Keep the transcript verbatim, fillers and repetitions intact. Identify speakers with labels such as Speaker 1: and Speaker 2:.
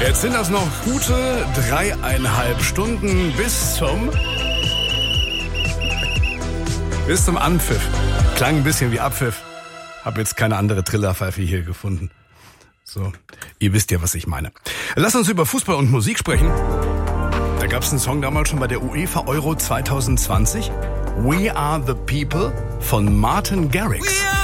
Speaker 1: Jetzt sind das noch gute dreieinhalb Stunden bis zum bis zum Anpfiff. Klang ein bisschen wie Abpfiff. Hab jetzt keine andere Trillerpfeife hier gefunden. So, ihr wisst ja, was ich meine. Lass uns über Fußball und Musik sprechen. Da gab es einen Song damals schon bei der UEFA Euro zwanzig zwanzig. We Are the People von Martin Garrix.